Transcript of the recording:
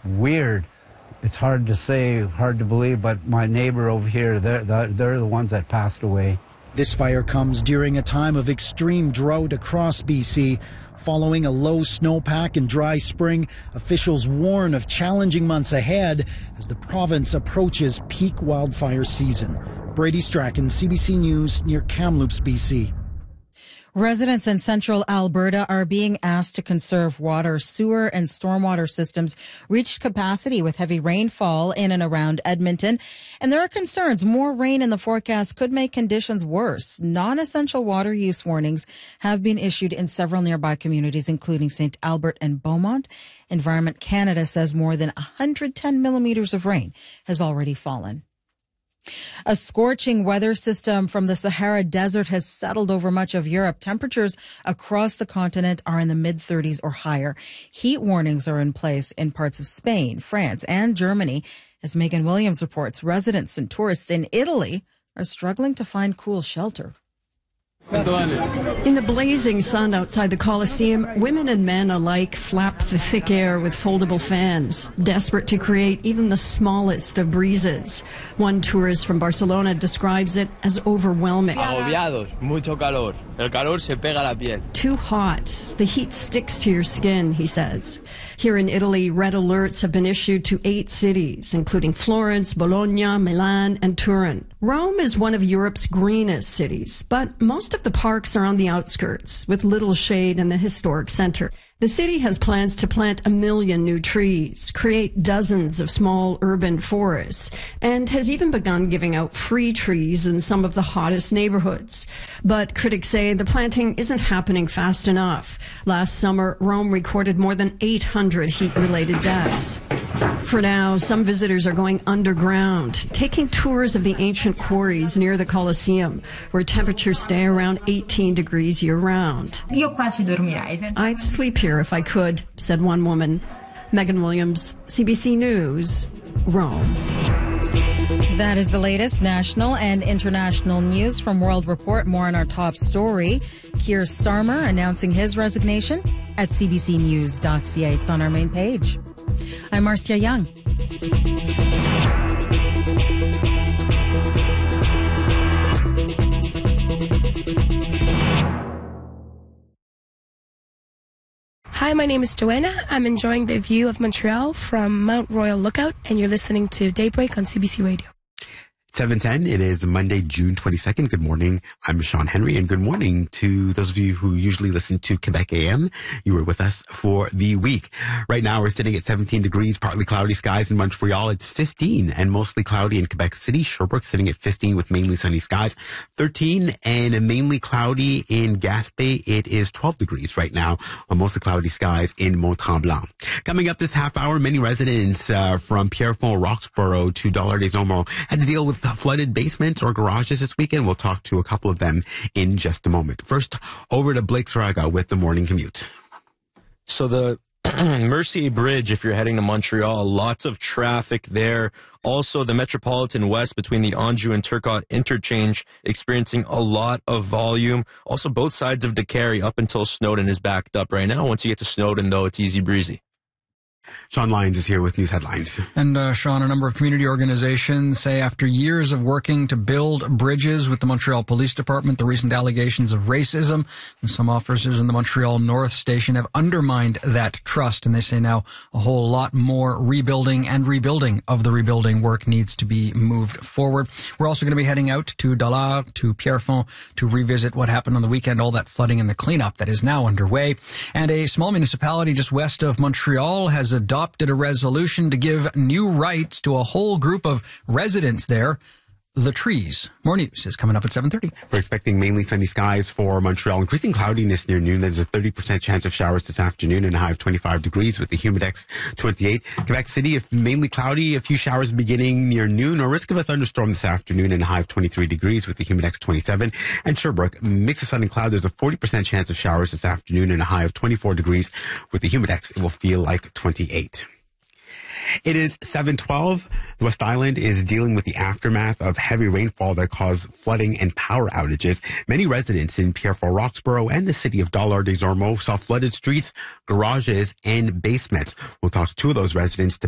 weird. It's hard to say, hard to believe, but my neighbor over here, they're the ones that passed away. This fire comes during a time of extreme drought across BC. Following a low snowpack and dry spring, officials warn of challenging months ahead as the province approaches peak wildfire season. Brady Strachan, CBC News, near Kamloops, BC. Residents in central Alberta are being asked to conserve water. Sewer and stormwater systems reached capacity with heavy rainfall in and around Edmonton. And there are concerns more rain in the forecast could make conditions worse. Non-essential water use warnings have been issued in several nearby communities, including St. Albert and Beaumont. Environment Canada says more than 110 millimeters of rain has already fallen. A scorching weather system from the Sahara Desert has settled over much of Europe. Temperatures across the continent are in the mid-30s or higher. Heat warnings are in place in parts of Spain, France, and Germany. As Megan Williams reports, residents and tourists in Italy are struggling to find cool shelter. In the blazing sun outside the Colosseum, women and men alike flap the thick air with foldable fans, desperate to create even the smallest of breezes. One tourist from Barcelona describes it as overwhelming. Agobiados, mucho calor. El calor se pega a la piel. Too hot. The heat sticks to your skin, he says. Here in Italy, red alerts have been issued to 8 cities, including Florence, Bologna, Milan, and Turin. Rome is one of Europe's greenest cities, but most of the parks are on the outskirts, with little shade in the historic center. The city has plans to plant 1 million new trees, create dozens of small urban forests, and has even begun giving out free trees in some of the hottest neighborhoods. But critics say the planting isn't happening fast enough. Last summer, Rome recorded more than 800 heat-related deaths. For now, some visitors are going underground, taking tours of the ancient quarries near the Colosseum, where temperatures stay around 18 degrees year-round. I'd sleep here if I could, said one woman. Megan Williams, CBC News, Rome. That is the latest national and international news from World Report. More on our top story. Keir Starmer announcing his resignation at cbcnews.ca. It's on our main page. I'm Marcia Young. Hi, my name is Joanna. I'm enjoying the view of Montreal from Mount Royal Lookout, and you're listening to Daybreak on CBC Radio. 7:10. It is Monday, June 22nd. Good morning. I'm Sean Henry, and good morning to those of you who usually listen to Quebec AM. You were with us for the week. Right now, we're sitting at 17 degrees, partly cloudy skies in Montreal. It's 15 and mostly cloudy in Quebec City. Sherbrooke sitting at 15 with mainly sunny skies. 13 and mainly cloudy in Gaspé. It is 12 degrees right now on mostly cloudy skies in Mont-Tremblant. Coming up this half hour, many residents from Pierrefonds, Roxborough to Dollard des Ormeaux had to deal with flooded basements or garages this weekend. We'll talk to a couple of them in just a moment. First, over to Blake Saraga with the morning commute. So the Mercier Bridge, if you're heading to Montreal, lots of traffic there. Also, the Metropolitan West between the Anjou and Turcotte interchange experiencing a lot of volume. Also, both sides of DeCarry up until Snowden is backed up right now. Once you get to Snowden, though, it's easy breezy. Sean Lyons is here with news headlines. And Sean, a number of community organizations say after years of working to build bridges with the Montreal Police Department, the recent allegations of racism and some officers in the Montreal North Station have undermined that trust. And they say now a whole lot more rebuilding of the rebuilding work needs to be moved forward. We're also going to be heading out to Dollard, to Pierrefonds, to revisit what happened on the weekend, all that flooding and the cleanup that is now underway. And a small municipality just west of Montreal has adopted a resolution to give new rights to a whole group of residents there, the trees. More news is coming up at 7:30. We're expecting mainly sunny skies for Montreal. Increasing cloudiness near noon. There's a 30% chance of showers this afternoon and a high of 25 degrees with the humidex 28. Quebec City, mainly cloudy, a few showers beginning near noon or risk of a thunderstorm this afternoon and a high of 23 degrees with the humidex 27. And Sherbrooke, mix of sun and cloud. There's a 40% chance of showers this afternoon and a high of 24 degrees with the humidex. It will feel like 28. It is 7:12. The West Island is dealing with the aftermath of heavy rainfall that caused flooding and power outages. Many residents in Pierrefonds, Roxborough, and the city of Dollard des Ormeaux saw flooded streets, garages, and basements. We'll talk to two of those residents